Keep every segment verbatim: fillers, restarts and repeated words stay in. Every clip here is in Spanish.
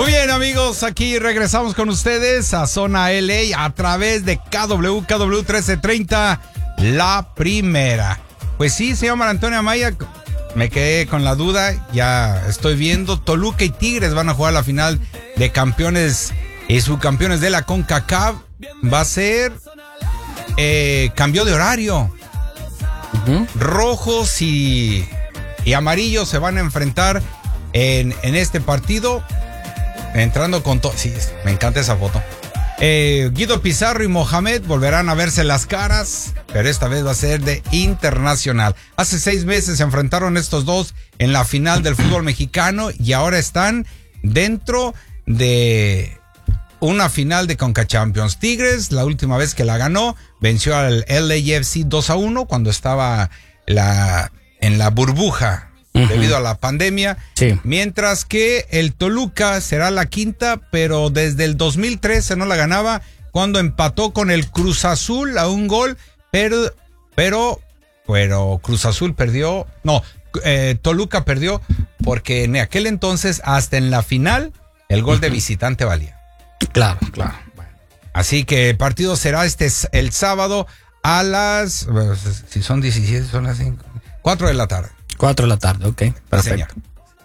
Muy bien, amigos, aquí regresamos con ustedes a Zona L A a través de K W K W trece treinta, la primera. Pues sí, señor Mar Antonio Amaya, me quedé con la duda, ya estoy viendo, Toluca y Tigres van a jugar la final de campeones y subcampeones de la CONCACAF. Va a ser eh, cambio de horario. Uh-huh. Rojos y, y amarillos se van a enfrentar en, en este partido. Entrando con todo. Sí, me encanta esa foto. Eh, Guido Pizarro y Mohamed volverán a verse las caras, pero esta vez va a ser de internacional. Hace seis meses se enfrentaron estos dos en la final del fútbol mexicano y ahora están dentro de una final de Conca Champions. Tigres, la última vez que la ganó, venció al L A F C dos a uno cuando estaba la, en la burbuja. Uh-huh. Debido a la pandemia, sí. Mientras que el Toluca será la quinta, pero desde el dos mil trece no la ganaba, cuando empató con el Cruz Azul a un gol, pero pero pero Cruz Azul perdió, no, eh, Toluca perdió porque en aquel entonces hasta en la final el gol uh-huh. de visitante valía. Claro, claro. Bueno. Así que el partido será este el sábado a las, si son diecisiete, son las cinco, cuatro de la tarde. Cuatro de la tarde, ok, perfecto.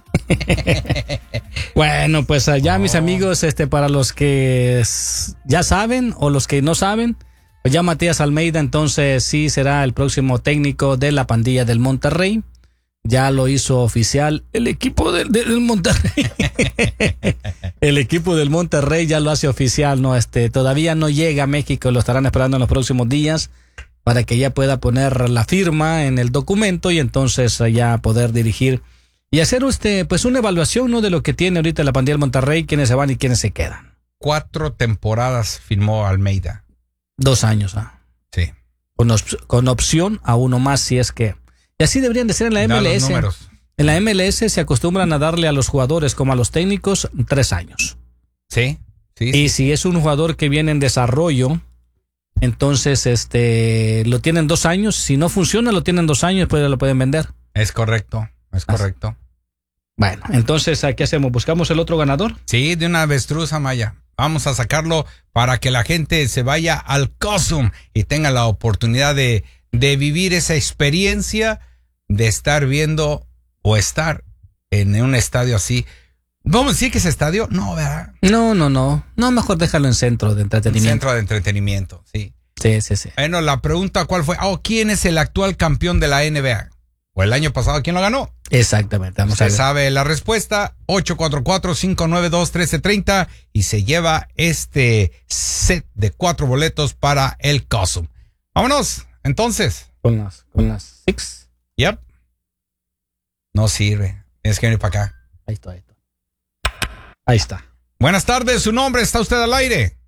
Bueno, pues allá oh. mis amigos, este para los que ya saben o los que no saben, pues ya Matías Almeida entonces sí será el próximo técnico de la pandilla del Monterrey. Ya lo hizo oficial el equipo del, del Monterrey. El equipo del Monterrey ya lo hace oficial, no, este todavía no llega a México, lo estarán esperando en los próximos días, para que ya pueda poner la firma en el documento y entonces ya poder dirigir y hacer usted pues una evaluación, ¿no?, de lo que tiene ahorita la pandilla del Monterrey, quiénes se van y quiénes se quedan. Cuatro temporadas firmó Almeida. Dos años, ¿ah? Sí. Con, op- con opción a uno más si es que... Y así deberían de ser en la M L S. En la M L S se acostumbran a darle a los jugadores como a los técnicos tres años. Sí, sí. Y sí. Si es un jugador que viene en desarrollo... Entonces, este, lo tienen dos años. Si no funciona, lo tienen dos años, después lo pueden vender. Es correcto, es correcto. Bueno, entonces, ¿qué hacemos? ¿Buscamos el otro ganador? Sí, de una avestruz, Amaya. Vamos a sacarlo para que la gente se vaya al Cosum y tenga la oportunidad de, de vivir esa experiencia de estar viendo o estar en un estadio así. ¿Vamos a decir que es estadio? No, ¿verdad? No, no, no. No, mejor déjalo en centro de entretenimiento. Centro de entretenimiento, sí. Sí, sí, sí. Bueno, la pregunta ¿cuál fue? Oh, ¿quién es el actual campeón de la N B A? ¿O el año pasado quién lo ganó? Exactamente. Vamos Usted a ver. Sabe la respuesta. ocho cuatro cuatro, cinco nueve dos, uno tres tres cero y se lleva este set de cuatro boletos para el Cosum. Vámonos, entonces. Con las, con las six. Yep. No sirve. Tienes que venir para acá. Ahí está, ahí está. Ahí está. Buenas tardes, su nombre, ¿está usted al aire?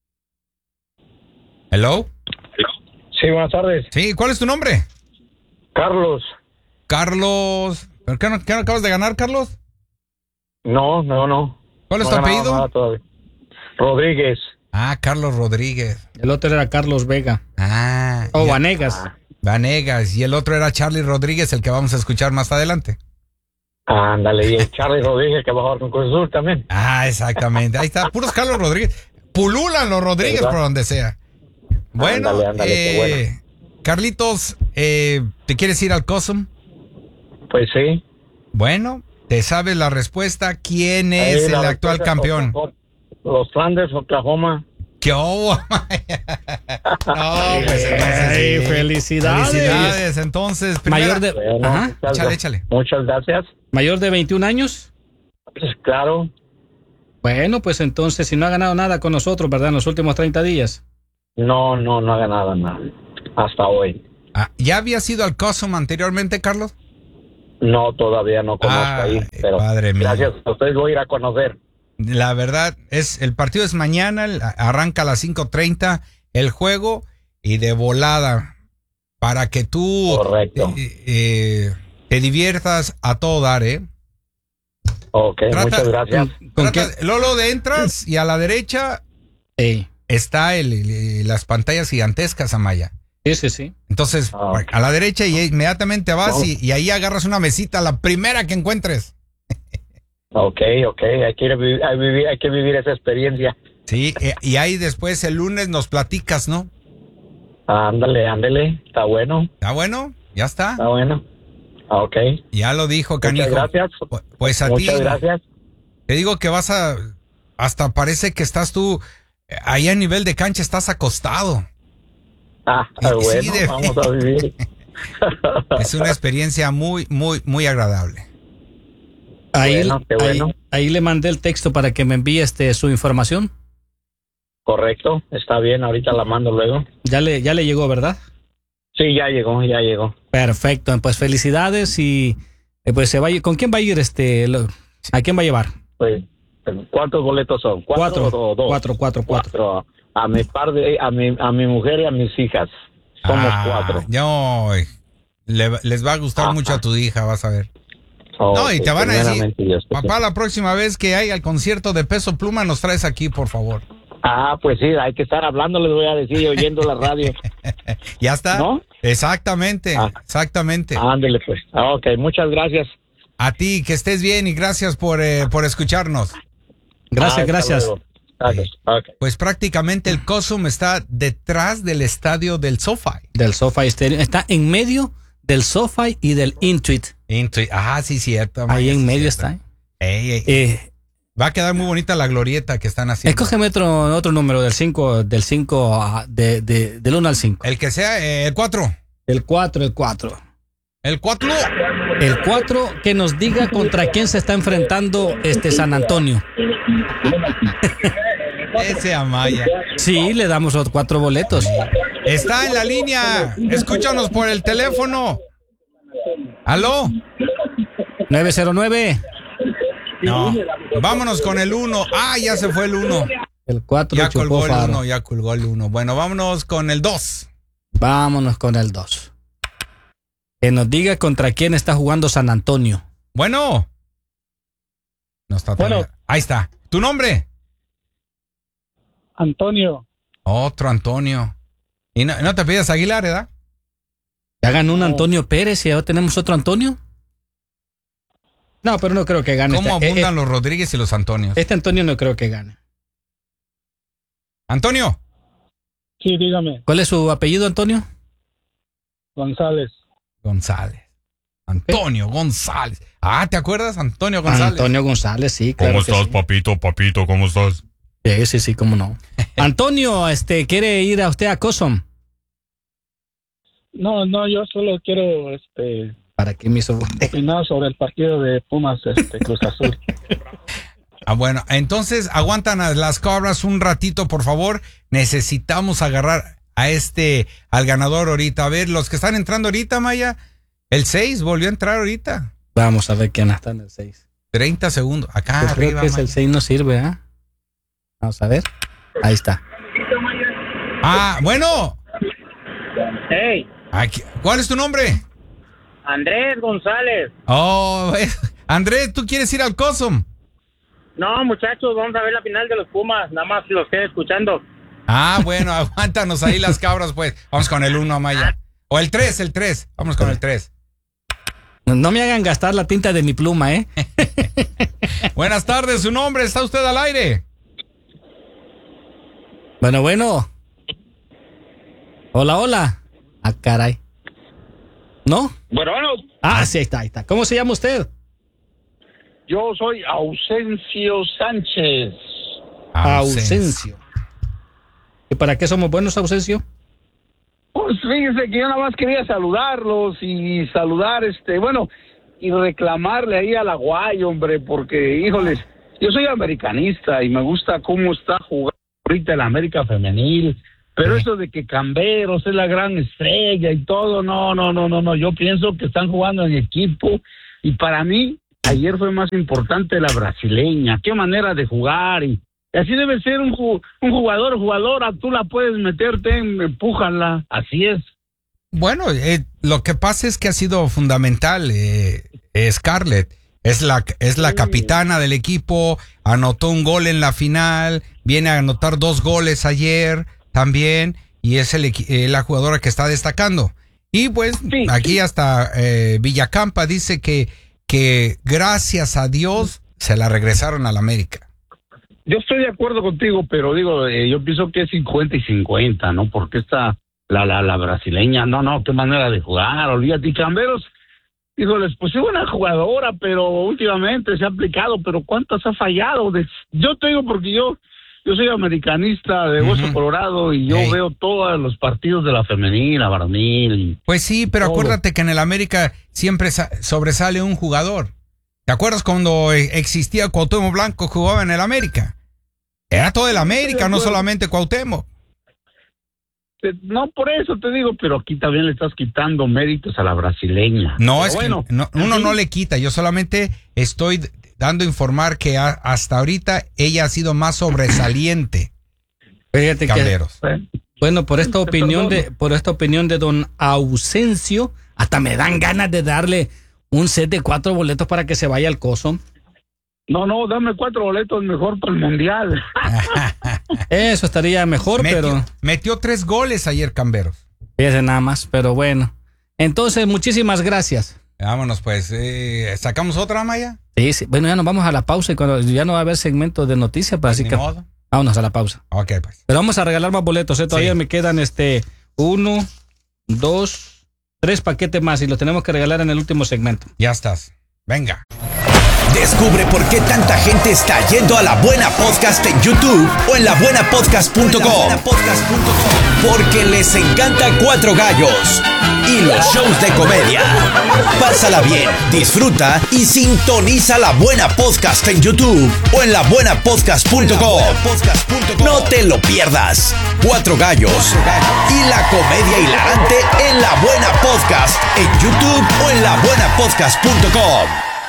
Hello. Sí, buenas tardes. Sí, ¿cuál es tu nombre? Carlos. Carlos. ¿Qué no, qué no acabas de ganar, Carlos? No, no, no. ¿Cuál es no tu apellido? Nada todavía. Rodríguez. Ah, Carlos Rodríguez. El otro era Carlos Vega. Ah. O Vanegas. Ah, Vanegas. Y el otro era Charlie Rodríguez, el que vamos a escuchar más adelante. Ándale, y el Charlie Rodríguez que va a jugar con Cruz Azul también. Ah, exactamente. Ahí está, puros Carlos Rodríguez. Pululan los Rodríguez por donde sea. Bueno, ándale, ándale, eh, bueno. Carlitos, eh, ¿te quieres ir al Cosum? Pues sí. Bueno, ¿te sabes la respuesta? ¿Quién es Ahí, el actual campeón? Oklahoma, los Flanders, Oklahoma. ¡Qué oh, no, pues entonces, sí. Felicidades. Felicidades, entonces. Primera, Mayor de... Bueno, Ajá. Muchas, échale, échale. Muchas gracias. ¿Mayor de veintiún años? Pues claro. Bueno, pues entonces, si no ha ganado nada con nosotros, ¿verdad? En los últimos treinta días. No, no, no ha ganado nada. Hasta hoy. Ah, ¿ya habías ido al Cosum anteriormente, Carlos? No, todavía no conozco ah, ahí. Pero padre mío. Gracias a ustedes voy a ir a conocer. La verdad, es el partido es mañana, arranca a las cinco treinta el juego y de volada para que tú Correcto. Eh, eh, te diviertas a todo dar, ¿eh? Ok, trata, muchas gracias. ¿Con trata, qué? Lolo, de entras y a la derecha sí. está el, el, las pantallas gigantescas, Amaya. Sí, sí, sí. Entonces, ah, okay. a la derecha y inmediatamente vas no. y, y ahí agarras una mesita, la primera que encuentres. Ok, ok, hay que, ir a vivir, hay, vivir, hay que vivir esa experiencia. Sí, eh, y ahí después el lunes nos platicas, ¿no? Ándale, ándale, está bueno. ¿Está bueno? ¿Ya está? Está bueno. Ok. Ya lo dijo, canijo. Muchas gracias. Pues a Muchas ti. gracias. Te digo que vas a... Hasta parece que estás tú... Ahí a nivel de cancha estás acostado. Ah, Y- bueno, sí, de- vamos a vivir. Es una experiencia muy, muy, muy agradable. Ahí, Bueno, qué ahí- bueno. ahí le mandé el texto para que me envíe este, su información. Correcto, está bien, ahorita la mando luego. Ya le, ya le llegó, ¿verdad? Sí, ya llegó, ya llegó. Perfecto, pues felicidades y eh, pues se va a ir- ¿con quién va a ir este? lo- ¿A quién va a llevar? Pues, ¿cuántos boletos son? ¿Cuatro, Cuatro, o dos? cuatro, cuatro, cuatro. Cuatro. A mi par de, a mi, a mi mujer y a mis hijas. Somos Ah, cuatro. Yo, le- les va a gustar Ajá. mucho a tu hija, vas a ver. Oh, No, y te van a decir, primeramente Dios, pues, papá, la próxima vez que haya el concierto de Peso Pluma, nos traes aquí, por favor. Ah, pues sí, hay que estar hablando, les voy a decir, oyendo la radio. ¿Ya está? ¿No? Exactamente, Ah. exactamente. Ándele pues. Ah, ok, muchas gracias. A ti, que estés bien y gracias por, eh, por escucharnos. Gracias, Ah, hasta gracias. luego. Gracias. Ok. Pues prácticamente el Cosum está detrás del estadio del SoFi. Del SoFi Stereo. Está en medio del SoFi y del Intuit. Intui- Ah, sí, cierto. Ahí Maya, en sí, medio cierto. está. Ey, ey. Eh, Va a quedar muy bonita la glorieta que están haciendo. escógeme otro, otro número del cinco, del cinco, a- de, de, del uno al cinco. El que sea, eh, el cuatro. El cuatro, el cuatro. El cuatro. El cuatro que nos diga contra quién se está enfrentando este San Antonio. Ese Amaya. Sí, le damos los cuatro boletos. Está en la línea. Escúchanos por el teléfono. ¿Aló? nueve cero nueve. No. Vámonos con el uno. Ah, ya se fue el uno. El cuatro Ya chupó colgó el faro. uno, ya colgó el uno. Bueno, vámonos con el dos. Vámonos con el dos. Que nos diga contra quién está jugando San Antonio. Bueno. No está Bueno. todavía. Ahí está. ¿Tu nombre? Antonio. Otro Antonio. Y no, no te pidas Aguilar, ¿verdad? Ya ganó un Antonio Pérez y ahora tenemos otro Antonio. No, pero no creo que gane. ¿Cómo este, abundan eh, los Rodríguez y los Antonios? este Antonio no creo que gane. Antonio. Sí, dígame. ¿Cuál es su apellido, Antonio? González. González. Antonio González. Ah, ¿te acuerdas? Antonio González. Antonio González, sí, claro. ¿Cómo que estás, sí. papito, papito? ¿Cómo estás? Sí, sí, sí, cómo no. Antonio, este, ¿quiere ir a usted a Cosom? No, no, yo solo quiero este ¿Para qué me hizo? opinar sobre el partido de Pumas este Cruz Azul. Ah, bueno, entonces aguantan a las cabras un ratito, por favor. Necesitamos agarrar a este, al ganador ahorita. A ver, los que están entrando ahorita, Maya. El seis volvió a entrar ahorita. Vamos a ver quién está en el seis. treinta segundos. Acá Yo creo arriba, que es Maya. el seis no sirve, ¿ah? Vamos a ver. Ahí está. Ah, bueno. Hey, Aquí- ¿Cuál es tu nombre? Andrés González. Oh, eh, Andrés, ¿tú quieres ir al Cosum? No, muchachos, vamos a ver la final de los Pumas. Nada más los quedé escuchando. Ah, bueno, aguántanos ahí las cabras, pues. Vamos con el uno, Maya. O el tres, el tres. Vamos con el tres. No, no me hagan gastar la tinta de mi pluma, ¿eh? Buenas tardes, su nombre, ¿está usted al aire? Bueno, bueno. Hola, hola. Ah, caray. ¿No? Bueno, bueno, Ah, sí, ahí está, ahí está. ¿Cómo se llama usted? yo soy Ausencio Sánchez. Ausencio. ¿Y para qué somos buenos, Ausencio? Pues fíjese que yo nada más quería saludarlos y saludar, este, bueno, y reclamarle ahí al Aguay, hombre, porque, híjoles, yo soy americanista y me gusta cómo está jugando ahorita el América femenil, pero eso de que Camberos es la gran estrella y todo, no, no, no, no, no, yo pienso que están jugando en equipo y para mí ayer fue más importante la brasileña, qué manera de jugar y así debe ser un, ju- un jugador, jugadora, tú la puedes meterte, empújala, así es. Bueno, eh, lo que pasa es que ha sido fundamental, eh, eh, Scarlett. Es la, es la capitana del equipo, anotó un gol en la final, viene a anotar dos goles ayer también, y es el, equi- eh, la jugadora que está destacando. Y pues Sí. aquí hasta eh, Villacampa dice que, que gracias a Dios se la regresaron a la América. Yo estoy de acuerdo contigo, pero digo, eh, yo pienso que es cincuenta y cincuenta, ¿no? Porque esta, la, la, la brasileña, no, no, qué manera de jugar, olvídate, y Camberos, híjoles, pues es buena jugadora, pero últimamente se ha aplicado, pero ¿cuántas ha fallado? De, yo te digo porque yo, yo soy americanista de Hueso uh-huh. Colorado y yo hey. veo todos los partidos de la femenil, la varonil. Y pues sí, pero todo. Acuérdate que en el América siempre sa- sobresale un jugador. ¿Te acuerdas cuando existía Cuauhtémoc Blanco, jugaba en el América? Era todo el América, no solamente Cuauhtémoc. No, por eso te digo, pero aquí también le estás quitando méritos a la brasileña. No, pero es bueno, que no, uno no le quita, yo solamente estoy dando a informar que a, hasta ahorita ella ha sido más sobresaliente. Fíjate Camberos. Que, bueno, por esta opinión de, por esta opinión de don Ausencio, hasta me dan ganas de darle un set de cuatro boletos para que se vaya al coso. No, no, dame cuatro boletos mejor para el Mundial. Eso estaría mejor, metió, pero... Metió tres goles ayer, Camberos. Fíjese nada más, pero bueno. Entonces, muchísimas gracias. Vámonos pues. Eh, ¿Sacamos otra, Maya? Sí, sí. Bueno, ya nos vamos a la pausa y cuando ya no va a haber segmento de noticias, pues así que... Modo. Vámonos a la pausa. Ok, pues. Pero vamos a regalar más boletos, ¿eh? Todavía sí. Me quedan este uno, dos, tres paquetes más y los tenemos que regalar en el último segmento. Ya estás. Venga. Descubre por qué tanta gente está yendo a La Buena Podcast en YouTube o en la buena podcast punto com. Porque les encanta Cuatro Gallos y los shows de comedia. Pásala bien, disfruta y sintoniza La Buena Podcast en YouTube o en la buena podcast punto com. No te lo pierdas. Cuatro Gallos y la comedia hilarante en La Buena Podcast en YouTube o en la buena podcast punto com.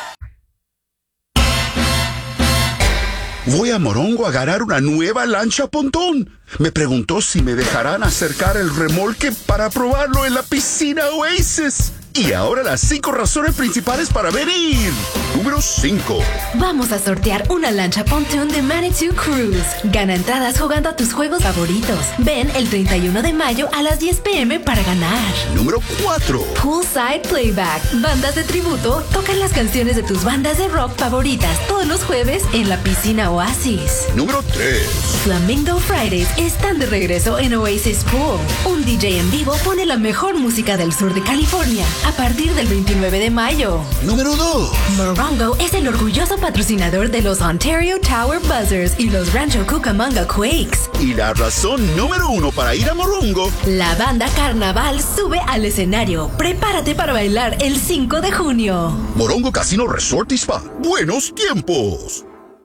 Voy a Morongo a agarrar una nueva lancha pontón. Me preguntó si me dejarán acercar el remolque para probarlo en la piscina Oasis. Y ahora las cinco razones principales para venir. Número cinco. Vamos a sortear una lancha pontoon de Manitou Cruise. Gana entradas jugando a tus juegos favoritos. Ven el treinta y uno de mayo a las diez pm para ganar. Número cuatro. Poolside Playback. Bandas de tributo tocan las canciones de tus bandas de rock favoritas todos los jueves en la piscina Oasis. Número tres. Flamingo Fridays están de regreso en Oasis Pool. Un D J en vivo pone la mejor música del sur de California a partir del veintinueve de mayo. Número dos. Morongo es el orgulloso patrocinador de los Ontario Tower Buzzers y los Rancho Cucamonga Quakes. Y la razón número uno para ir a Morongo. La banda Carnaval sube al escenario. Prepárate para bailar el cinco de junio. Morongo Casino Resort y Spa. Buenos tiempos.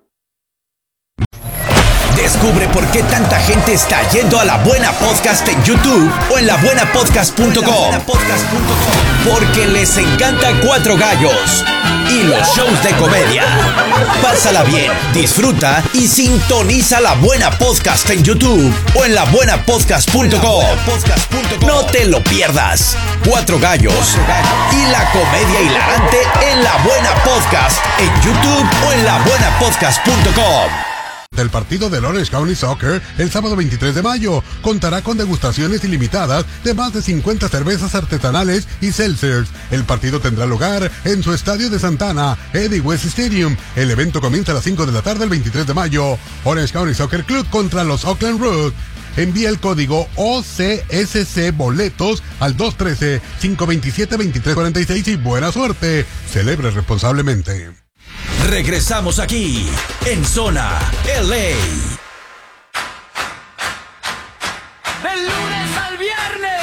Descubre por qué tanta gente está yendo a La Buena Podcast en YouTube o en la buena podcast punto com. Porque les encanta Cuatro Gallos y los shows de comedia. Pásala bien, disfruta y sintoniza La Buena Podcast en YouTube o en la buena podcast punto com. No te lo pierdas. Cuatro Gallos y la comedia hilarante en La Buena Podcast en YouTube o en la buena podcast punto com. El partido del Orange County Soccer el sábado veintitrés de mayo contará con degustaciones ilimitadas de más de cincuenta cervezas artesanales y seltzers. El partido tendrá lugar en su estadio de Santana, Eddie West Stadium. El evento comienza a las cinco de la tarde el veintitrés de mayo. Orange County Soccer Club contra los Oakland Roots. Envía el código O C S C Boletos al dos uno tres, cinco dos siete, dos tres cuatro seis y buena suerte. Celebre responsablemente. Regresamos aquí en Zona L A. Del lunes al viernes.